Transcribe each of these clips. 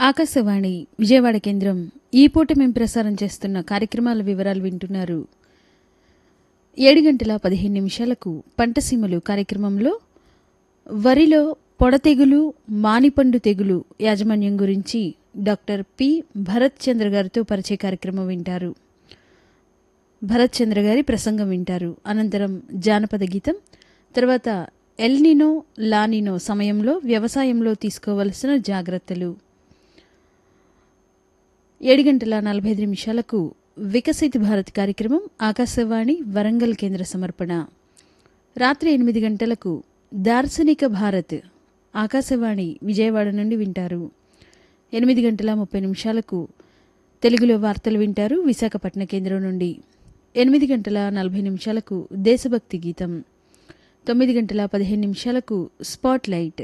ఆకాశవాణి విజయవాడ కేంద్రం ఈ పూట మేము ప్రసారం చేస్తున్న కార్యక్రమాల వివరాలు వింటున్నారు. 7:15 పంటసీమలు కార్యక్రమంలో వరిలో పొడతెగులు, మానిపండు తెగులు యాజమాన్యం గురించి డాక్టర్ పి భరత్ చంద్ర గారితో పరిచయ కార్యక్రమం వింటారు. భరత్ చంద్ర గారి ప్రసంగం వింటారు. అనంతరం జానపద గీతం, తర్వాత ఎల్నినో లానినో సమయంలో వ్యవసాయంలో తీసుకోవలసిన జాగ్రత్తలు. 7:45 వికసిత్ భారత్ కార్యక్రమం ఆకాశవాణి వరంగల్ కేంద్ర సమర్పణ. రాత్రి 8 గంటలకు దార్శనిక భారత్ ఆకాశవాణి విజయవాడ నుండి వింటారు. 8:30 తెలుగులో వార్తలు వింటారు విశాఖపట్నం కేంద్రం నుండి. 8:40 దేశభక్తి గీతం. 9:15 స్పాట్ లైట్.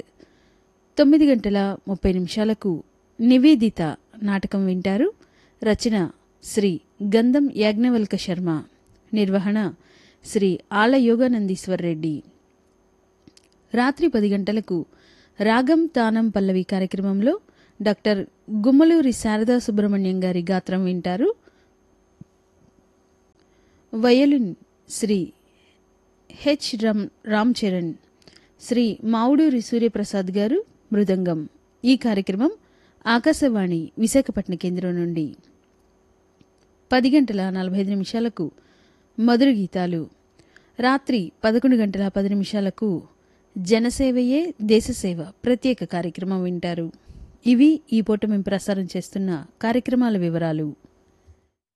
9:30 నివేదిత నాటకం వింటారు. రచన శ్రీ గంధం యాజ్ఞవల్క శర్మ. నిర్వహణ శ్రీ ఆళ్ల యోగానందీశ్వర్ రెడ్డి. రాత్రి 10 గంటలకు రాగం తానం పల్లవి కార్యక్రమంలో డాక్టర్ గుమ్మలూరి శారదా సుబ్రహ్మణ్యం గారి గాత్రం వింటారు. Violin Shri H Ram Charan. శ్రీ మావుడూరి సూర్యప్రసాద్ గారు మృదంగం. ఈ కార్యక్రమం ఆకాశవాణి విశాఖపట్నం కేంద్రం నుండి. 10:45 మధుర గీతాలు. రాత్రి 11:10 జనసేవయే దేశసేవ ప్రత్యేక కార్యక్రమం వింటారు. ఇవి ఈ పూట మేము ప్రసారం చేస్తున్న కార్యక్రమాల వివరాలు.